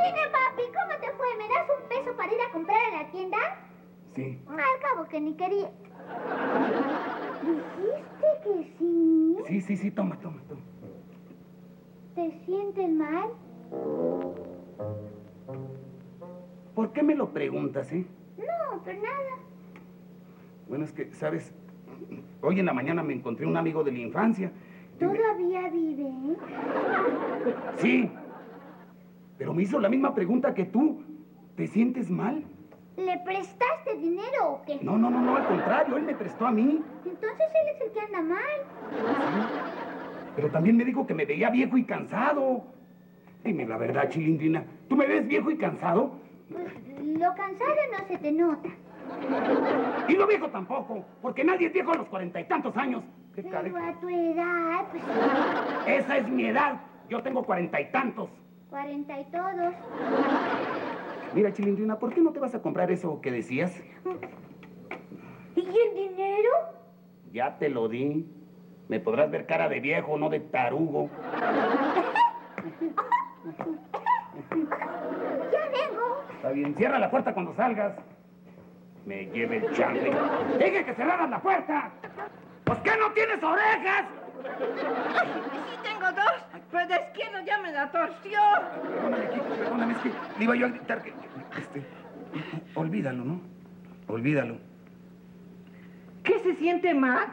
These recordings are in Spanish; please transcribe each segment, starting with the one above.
Dime, papi, ¿cómo te fue? ¿Me das un peso para ir a comprar a la tienda? Sí. Al cabo que ni quería. ¿Dijiste que sí? Sí, toma. ¿Te sientes mal? ¿Por qué me lo preguntas, No, pero nada. Bueno, es que, ¿sabes? Hoy en la mañana me encontré un amigo de la infancia. ¿Todavía vive? Sí, pero me hizo la misma pregunta que tú. ¿Te sientes mal? ¿Le prestaste dinero o qué? No, al contrario, él me prestó a mí. Entonces él es el que anda mal. Sí, pero también me dijo que me veía viejo y cansado. Dime la verdad, Chilindrina, ¿tú me ves viejo y cansado? Pues lo cansado no se te nota. Y lo viejo tampoco, porque nadie es viejo a los 40 y tantos años. ¿Qué Pero caray? a tu edad, pues... Esa es mi edad. Yo tengo 40 y tantos. 40 y todos. Mira, Chilindrina, ¿por qué no te vas a comprar eso que decías? ¿Y el dinero? Ya te lo di. Me podrás ver cara de viejo, no de tarugo. Ya vengo. Está bien, cierra la puerta cuando salgas. Me lleve el chanfle. ¡Dije que cerraras la puerta! ¿Pues qué no tienes orejas? Sí tengo dos, pero de izquierdo ya me la torció. Perdóname, Kiko, perdóname, es que le iba yo a gritar que... olvídalo, ¿no? Olvídalo. ¿Qué se siente mal?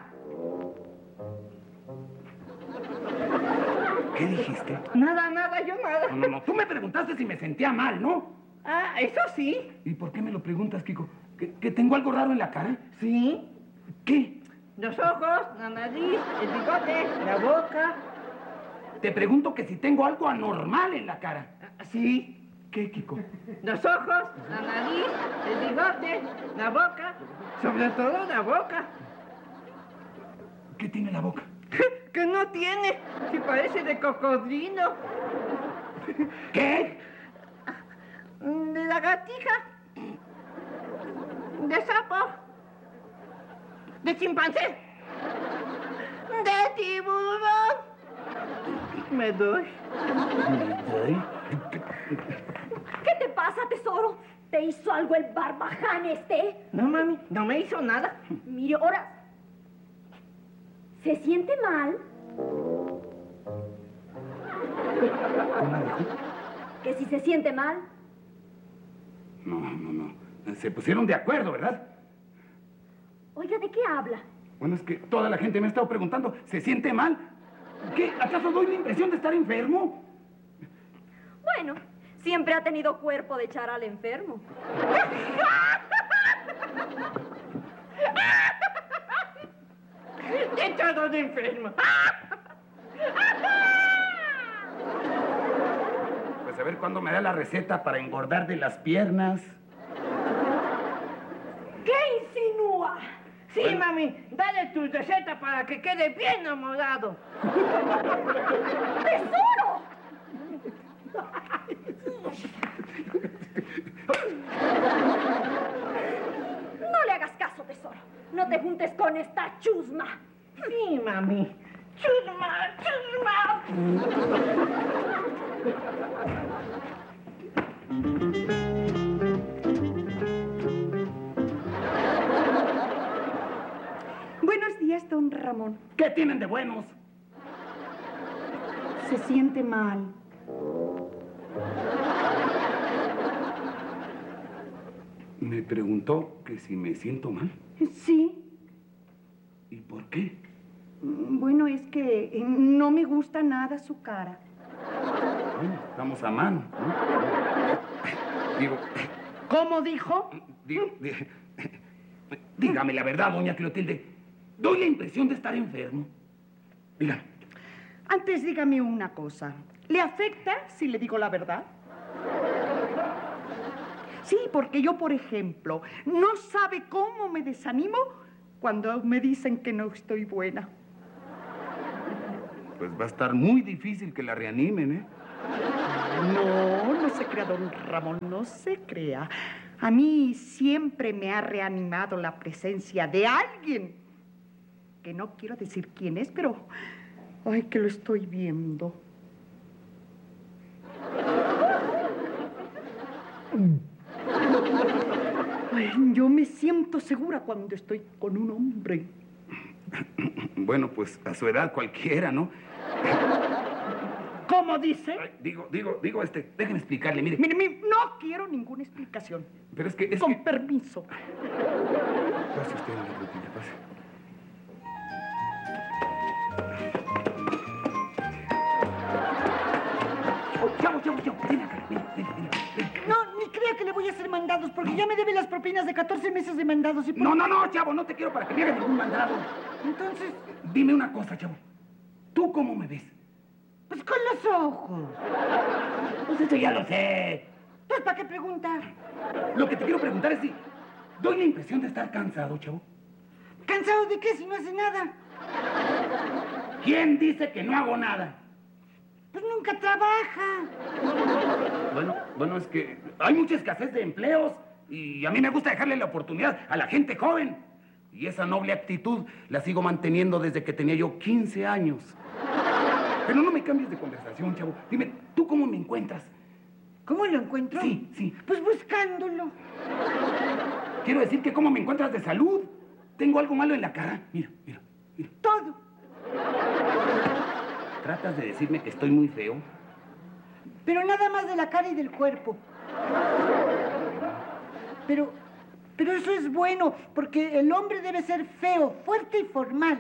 ¿Qué dijiste? Nada, yo nada. No, tú me preguntaste si me sentía mal, ¿no? Ah, eso sí. ¿Y por qué me lo preguntas, Kiko? ¿Que tengo algo raro en la cara? Sí. ¿Qué? Los ojos, la nariz, el bigote, la boca. Te pregunto que si tengo algo anormal en la cara. Sí. ¿Qué, Kiko? Los ojos, la nariz, el bigote, la boca. Sobre todo la boca. ¿Qué tiene la boca? ¿Qué no tiene? Si parece de cocodrilo. ¿Qué? De lagartija. De sapo. De chimpancé. De tiburón. Me doy. ¿Qué te pasa, tesoro? ¿Te hizo algo el barbaján este? No, mami, no me hizo nada. Mire, ahora... ¿Se siente mal? ¿Cómo dijo? ¿Que si se siente mal? No. Se pusieron de acuerdo, ¿verdad? Oiga, ¿de qué habla? Bueno, es que toda la gente me ha estado preguntando, ¿se siente mal? ¿Qué? ¿Acaso doy la impresión de estar enfermo? Bueno, siempre ha tenido cuerpo de echar al enfermo. He echado de enfermo. Pues a ver cuándo me da la receta para engordar de las piernas. ¿Qué insinúa? Sí, bueno. Mami, dale tu receta para que quede bien enamorado. ¡Tesoro! No le hagas caso, tesoro. No te juntes con esta chusma. Sí, mami. Chusma. Buenos días, don Ramón. ¿Qué tienen de buenos? Se siente mal. Me preguntó que si me siento mal. Sí. ¿Y por qué? Bueno, es que no me gusta nada su cara. Bueno, estamos a mano, ¿no? Digo... ¿Cómo dijo? Dígame la verdad, doña Clotilde. ¿Doy la impresión de estar enfermo? Dígame. Antes dígame una cosa. ¿Le afecta si le digo la verdad? Sí, porque yo, por ejemplo, no sabe cómo me desanimo cuando me dicen que no estoy buena. Pues va a estar muy difícil que la reanimen, ¿eh? No se crea, don Ramón, no se crea. A mí siempre me ha reanimado la presencia de alguien, que no quiero decir quién es, pero... ay, que lo estoy viendo. Ay, yo me siento segura cuando estoy con un hombre. Bueno, pues a su edad cualquiera, ¿no? ¿Cómo dice? Ay, déjeme explicarle, mire. Mire, no quiero ninguna explicación. Pero es que... Con permiso. Pase usted, doña Clotilde, pase. Chavo, ven acá, ven. No, ni crea que le voy a hacer mandados, porque ya me debe las propinas de 14 meses de mandados y... No, chavo, no te quiero para que me haga ningún mandado. Entonces, Dime una cosa, chavo. ¿Tú cómo me ves? pues con los ojos. Pues eso ya lo sé. Pues, ¿para qué preguntar? Lo que te quiero preguntar es si doy la impresión de estar cansado, chavo. ¿Cansado de qué si no hace nada? ¿Quién dice que no hago nada? Pues nunca trabaja. Bueno, es que hay mucha escasez de empleos y a mí me gusta dejarle la oportunidad a la gente joven. Y esa noble actitud la sigo manteniendo desde que tenía yo 15 años. Pero no me cambies de conversación, chavo. Dime, ¿tú cómo me encuentras? ¿Cómo lo encuentro? Sí. Pues buscándolo. Quiero decir que cómo me encuentras de salud. Tengo algo malo en la cara. Mira. Todo. ¿Tratas de decirme que estoy muy feo? Pero nada más de la cara y del cuerpo. Pero eso es bueno, porque el hombre debe ser feo, fuerte y formal.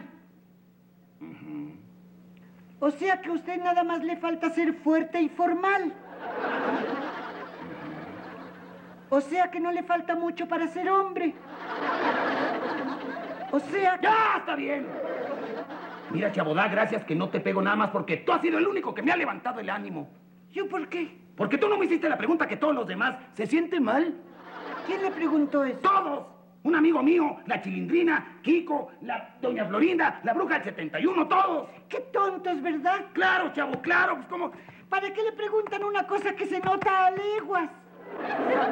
O sea que a usted nada más le falta ser fuerte y formal. O sea que no le falta mucho para ser hombre. O sea que... ¡Ya, está bien! Mira, chavo, da gracias que no te pego nada más porque tú has sido el único que me ha levantado el ánimo. ¿Yo por qué? Porque tú no me hiciste la pregunta que todos los demás. ¿Se siente mal? ¿Quién le preguntó eso? ¡Todos! Un amigo mío, la Chilindrina, Kiko, la Doña Florinda, la Bruja del 71, todos. Qué tontos, ¿verdad? Claro, chavo, claro, pues como... ¿Para qué le preguntan una cosa que se nota a leguas?